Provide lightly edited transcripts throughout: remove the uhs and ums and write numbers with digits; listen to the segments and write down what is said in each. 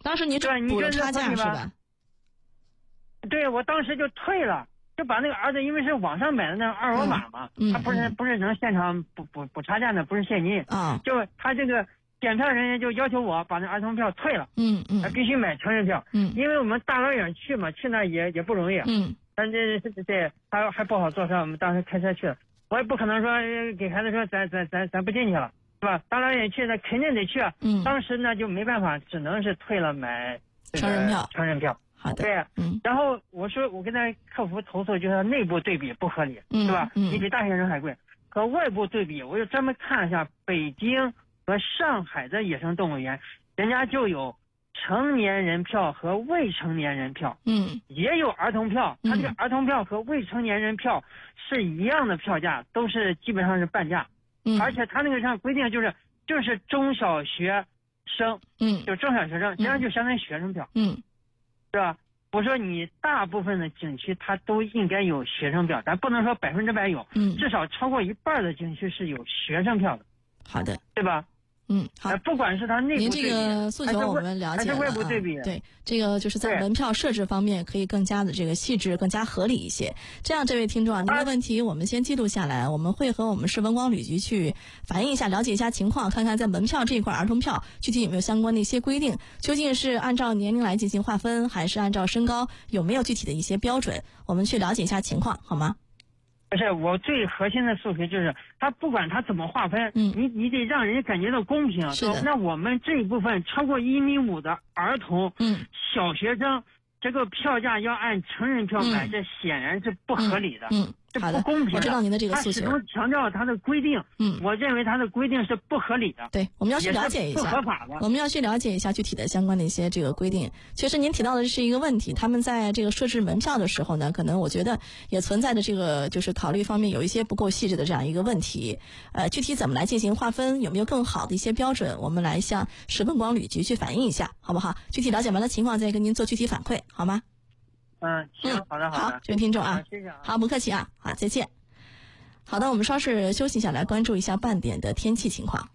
当时你补了差价是吧？ 对，我当时就退了，就把那个儿子，因为是网上买的那个二维码嘛，他不是能现场补差价的，不是现金啊，就他这个检票人员就要求我把那儿童票退了，他必须买成人票，因为我们大老远去嘛，去那也不容易，但这还不好坐车，我们当时开车去了，我也不可能说给孩子说咱不进去了，是吧？大老远去那肯定得去，当时呢就没办法，只能是退了买成人票。 好的，对，然后我跟他客服投诉，就是内部对比不合理，是吧？你比大学生还贵。和外部对比，我就专门看了一下北京和上海的野生动物园，人家就有成年人票和未成年人票，也有儿童票。他这个儿童票和未成年人票是一样的票价，都是基本上是半价，而且他那个上规定就是中小学生，就中小学生，这样就相当于学生票，是吧？我说你大部分的景区它都应该有学生票，咱不能说100%有，至少超过一半的景区是有学生票的。 好的， 对吧？ 好， 不管是它内部您这个诉求我们了解了， 还是外部对比， 对，这个就是在门票设置方面可以更加的这个细致，更加合理一些。这样，这位听众您的问题我们先记录下来，我们会和我们市文广旅局去反映一下，了解一下情况，看看在门票这一块儿童票具体有没有相关的一些规定，究竟是按照年龄来进行划分，还是按照身高，有没有具体的一些标准，我们去了解一下情况，好吗？ 不是，我最核心的诉求就是他不管他怎么划分，你得让人家感觉到公平。 是的， 那我们这一部分超过1.5米的儿童，小学生，这个票价要按成人票买，这显然是不合理的。这不公平的。 我知道您的这个诉求。 他始终强调他的规定，我认为他的规定是不合理的。 对，我们要去了解一下， 不合法的。 我们要去了解一下具体的相关的一些这个规定。确实，您提到的是一个问题，他们在这个设置门票的时候呢，可能我觉得也存在着这个就是考虑方面有一些不够细致的这样一个问题。具体怎么来进行划分，有没有更好的一些标准，我们来向市文广旅局去反映一下，好不好？具体了解完了情况再跟您做具体反馈，好吗？ 行，好的。 好，这位听众啊， 谢谢。 好，不客气啊，好，再见。好的，我们稍事休息一下，来关注一下半点的天气情况。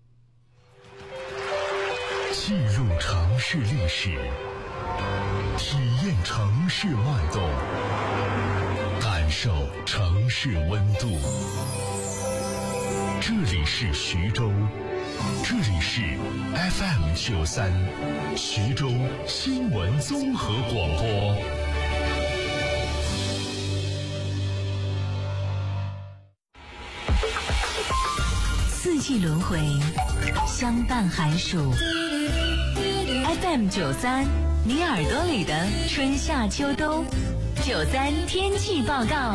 进入城市历史，体验城市脉动，感受城市温度。这里是徐州，这里是 FM93 徐州新闻综合广播。 四季轮回，相伴寒暑。FM93，你耳朵里的春夏秋冬。93天气报告。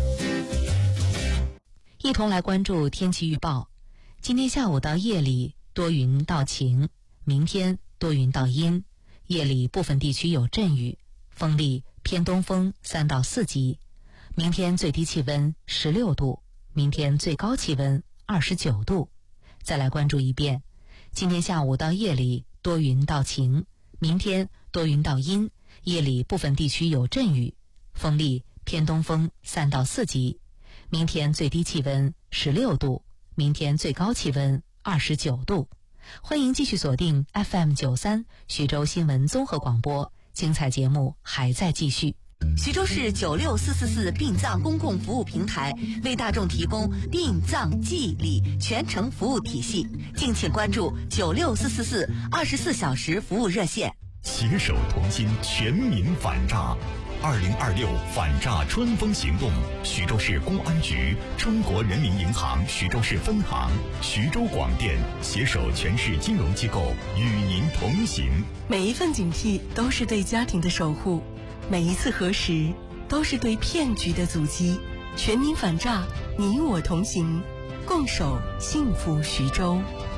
一同来关注天气预报。今天下午到夜里多云到晴，明天多云到阴，夜里部分地区有阵雨，风力偏东风3到4级。明天最低气温16度，明天最高气温29度。再来关注一遍，今天下午到夜里多云到晴，明天多云到阴，夜里部分地区有阵雨，风力偏东风3到4级。明天最低气温16度，明天最高气温29度。欢迎继续锁定 FM93 徐州新闻综合广播，精彩节目还在继续。 徐州市96444殡葬公共服务平台为大众提供殡葬祭礼全程服务体系，敬请关注96444 24小时服务热线。 携手同心，全民反诈。2026反诈春风行动，徐州市公安局、中国人民银行徐州市分行、徐州广电携手全市金融机构与您同行。 每一份警惕都是对家庭的守护，每一次核实都是对骗局的阻击。全民反诈，你我同行，共守幸福徐州。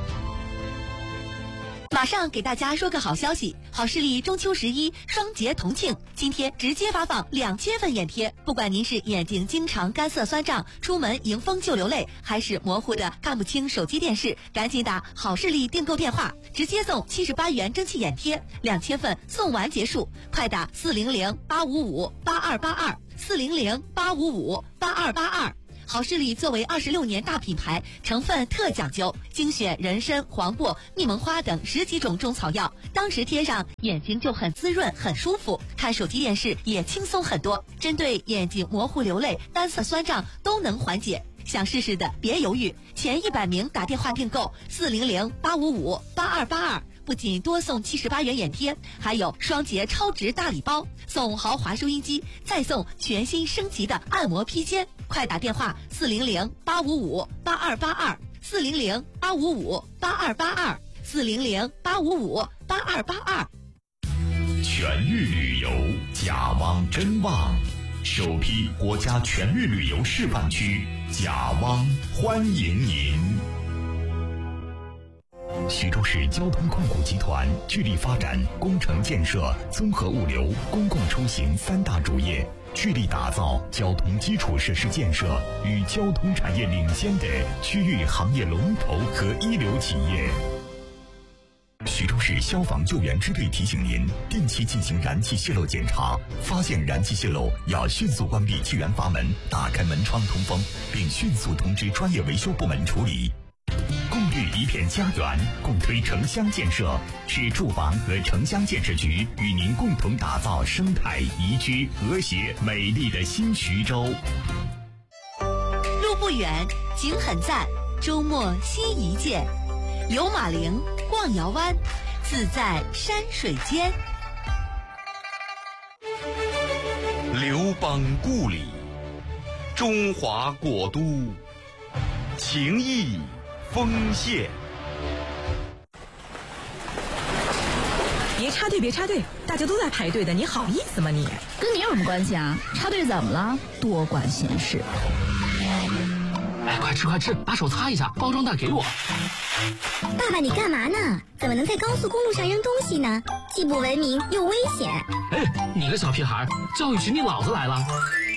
马上给大家说个好消息，好视力中秋11双节同庆，今天直接发放2000份眼贴。不管您是眼睛经常干涩酸胀，出门迎风就流泪，还是模糊的看不清手机电视，赶紧打好视力订购电话，直接送78元蒸汽眼贴，2000份送完结束，快打400-855-8282，400-855-8282。 好视力作为26年大品牌，成分特讲究，精选人参、黄柏、蜜蒙花等10几种中草药，当时贴上眼睛就很滋润、很舒服，看手机电视也轻松很多。针对眼睛模糊、流泪、干涩、酸胀都能缓解。想试试的别犹豫，前100名打电话订购400-855-8282，不仅多送78元眼贴，还有双节超值大礼包，送豪华收音机，再送全新升级的按摩披肩。快打电话400-855-8282。400-855-8282，400-855-8282。 全域旅游，甲汪真旺，首批国家全域旅游示范区，甲汪欢迎您。徐州市交通控股集团致力发展工程建设、综合物流、公共出行3大主业，致力打造交通基础设施建设与交通产业领先的区域行业龙头和一流企业。徐州市消防救援支队提醒您，定期进行燃气泄漏检查，发现燃气泄漏要迅速关闭气源阀门，打开门窗通风，并迅速通知专业维修部门处理。共绿一片家园，共推城乡建设，市住房和城乡建设局与您共同打造生态宜居、和谐、美丽的新徐州。 路不远，景很赞，周末新一见，游马陵，逛瑶湾，自在山水间。 刘邦故里，中华国都，情谊丰县。 别插队，别插队，大家都在排队的，你好意思吗你？ 跟你有什么关系啊？插队怎么了？多管闲事。 哎，快吃快吃，把手擦一下，包装袋给我。 爸爸，你干嘛呢？怎么能在高速公路上扔东西呢？既不文明又危险。 哎，你个小屁孩，教育局你老子来了！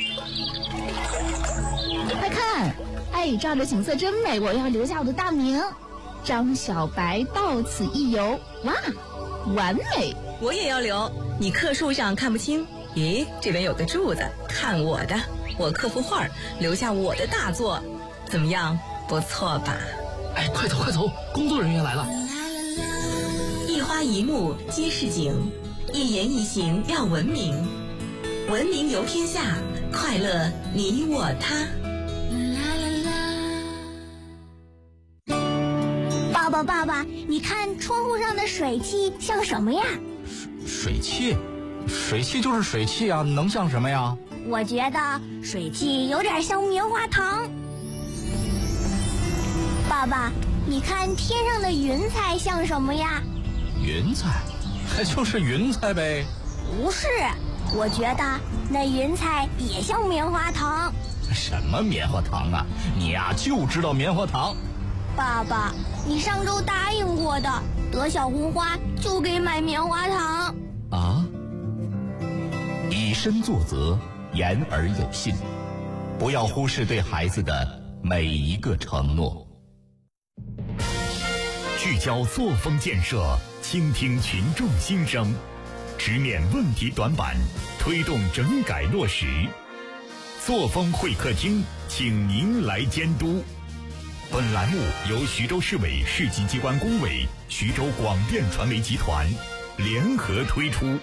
快看，哎，照着景色真美，我要留下我的大名，张小白到此一游。哇，完美！ 我也要留。你刻树上看不清，咦，这边有个柱子，看我的，我刻幅画，留下我的大作，怎么样？不错吧？ 哎，快走快走，工作人员来了。 一花一木皆是景，一言一行要文明，文明游天下，快乐你我他。 爸爸爸爸，你看窗户上的水汽像什么呀？ 水汽？水汽就是水汽啊，能像什么呀？ 我觉得水汽有点像棉花糖。爸爸，你看天上的云彩像什么呀？ 云彩？就是云彩呗。 不是，我觉得那云彩也像棉花糖。 什么棉花糖啊？你呀就知道棉花糖。 爸爸，你上周答应过的，得小红花就给买棉花糖。 啊？以身作则，言而有信，不要忽视对孩子的每一个承诺。聚焦作风建设，倾听群众心声，直面问题短板，推动整改落实。作风会客厅，请您来监督。本栏目由徐州市委市级机关工委、徐州广电传媒集团联合推出。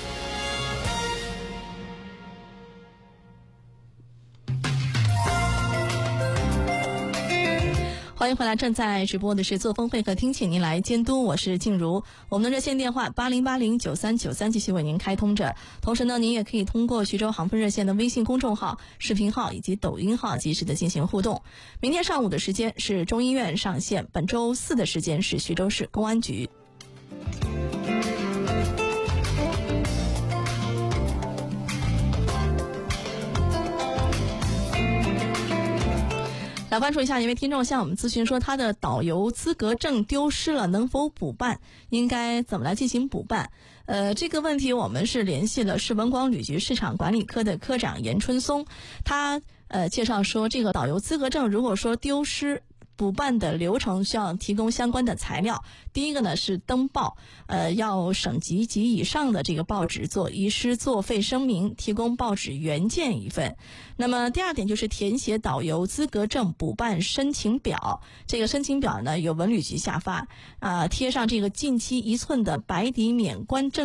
欢迎回来，正在直播的是作风会客厅，请您来监督，我是静茹。我们的热线电话80809393继续为您开通着，同时呢，您也可以通过徐州航风热线的微信公众号、视频号以及抖音号及时的进行互动。明天上午的时间是中医院上线，本周四的时间是徐州市公安局。来关注一下一位听众向我们咨询说，他的导游资格证丢失了，能否补办？应该怎么来进行补办？这个问题我们是联系了市文广旅局市场管理科的科长严春松，他介绍说，这个导游资格证如果说丢失补办的流程需要提供相关的材料。第一个呢是登报，要省级及以上的这个报纸做遗失作废声明，提供报纸原件一份。那么第二点就是填写导游资格证补办申请表，这个申请表呢由文旅局下发，贴上这个近期1寸的白底免关证